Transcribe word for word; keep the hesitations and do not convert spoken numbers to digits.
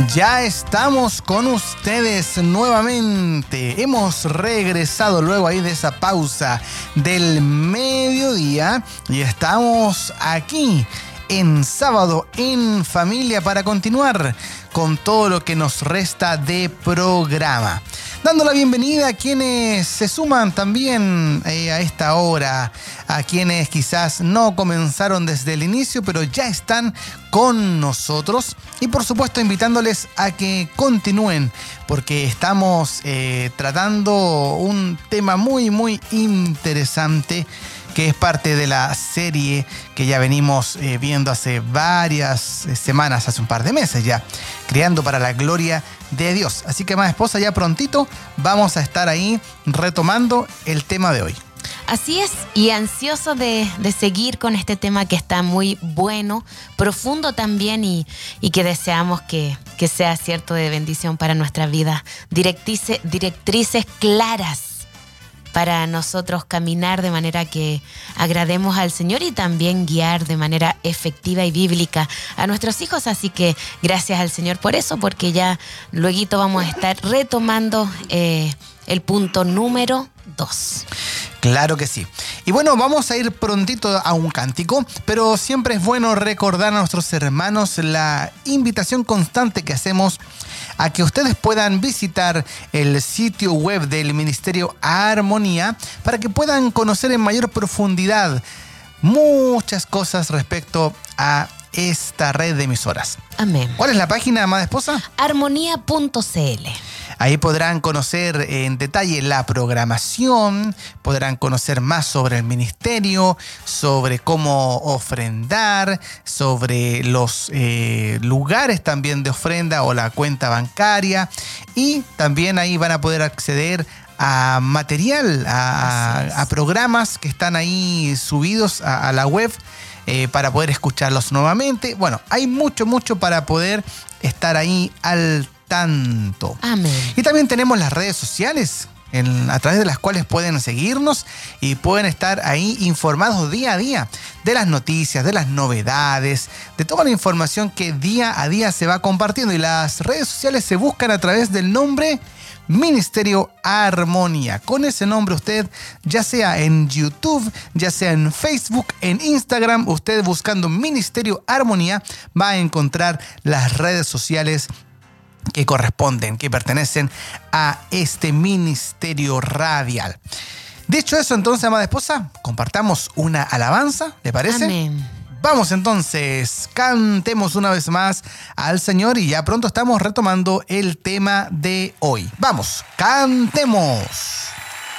Ya estamos con ustedes nuevamente. Hemos regresado luego ahí de esa pausa del mediodía y estamos aquí en Sábado en Familia para continuar con todo lo que nos resta de programa. Dando la bienvenida a quienes se suman también eh, a esta hora, a quienes quizás no comenzaron desde el inicio, pero ya están con nosotros. Y por supuesto invitándoles a que continúen, porque estamos eh, tratando un tema muy, muy interesante, que es parte de la serie que ya venimos eh, viendo hace varias semanas, hace un par de meses ya, Creando para la Gloria de Dios. Así que, más esposa, ya prontito vamos a estar ahí retomando el tema de hoy. Así es, y ansioso de, de seguir con este tema que está muy bueno, profundo también, y, y que deseamos que, que sea cierto de bendición para nuestra vida. Directrices, directrices claras para nosotros caminar de manera que agrademos al Señor y también guiar de manera efectiva y bíblica a nuestros hijos. Así que gracias al Señor por eso, porque ya luego vamos a estar retomando eh, el punto número dos. Claro que sí. Y bueno, vamos a ir prontito a un cántico, pero siempre es bueno recordar a nuestros hermanos la invitación constante que hacemos a que ustedes puedan visitar el sitio web del Ministerio Armonía para que puedan conocer en mayor profundidad muchas cosas respecto a esta red de emisoras. Amén. ¿Cuál es la página, amada esposa? armonía punto c l. Ahí podrán conocer en detalle la programación, podrán conocer más sobre el ministerio, sobre cómo ofrendar, sobre los eh, lugares también de ofrenda o la cuenta bancaria, y también ahí van a poder acceder a material, a, a programas que están ahí subidos a, a la web eh, para poder escucharlos nuevamente. Bueno, hay mucho, mucho para poder estar ahí al tanto. Amén. Y también tenemos las redes sociales en, a través de las cuales pueden seguirnos y pueden estar ahí informados día a día de las noticias, de las novedades, de toda la información que día a día se va compartiendo. Y las redes sociales se buscan a través del nombre Ministerio Armonía. Con ese nombre usted, ya sea en YouTube, ya sea en Facebook, en Instagram, usted buscando Ministerio Armonía va a encontrar las redes sociales que corresponden, que pertenecen a este ministerio radial. Dicho eso, entonces, amada esposa, compartamos una alabanza, ¿le parece? Amén. Vamos entonces, cantemos una vez más al Señor y ya pronto estamos retomando el tema de hoy. Vamos, cantemos.